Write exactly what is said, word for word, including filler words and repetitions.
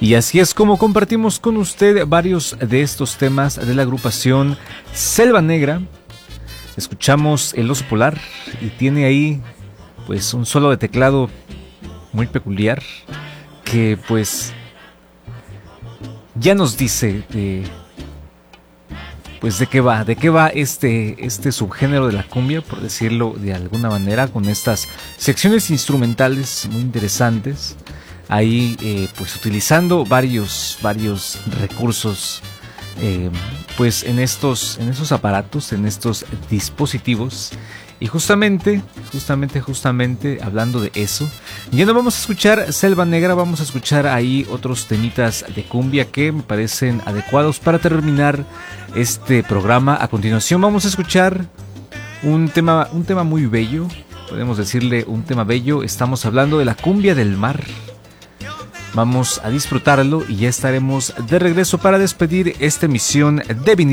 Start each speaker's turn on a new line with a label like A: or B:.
A: Y así es como compartimos con usted varios de estos temas de la agrupación Selva Negra. Escuchamos El Oso Polar y tiene ahí pues un solo de teclado muy peculiar que pues ya nos dice de, pues de qué va, de qué va este, este subgénero de la cumbia, por decirlo de alguna manera, con estas secciones instrumentales muy interesantes. Ahí eh, pues utilizando varios, varios recursos eh, pues en estos, en estos aparatos, en estos dispositivos. Y justamente, justamente, justamente hablando de eso, ya no vamos a escuchar Selva Negra, vamos a escuchar ahí otros temitas de cumbia que me parecen adecuados para terminar este programa. A continuación vamos a escuchar un tema, un tema muy bello, podemos decirle un tema bello. Estamos hablando de la cumbia del mar. Vamos a disfrutarlo y ya estaremos de regreso para despedir esta emisión de vinil.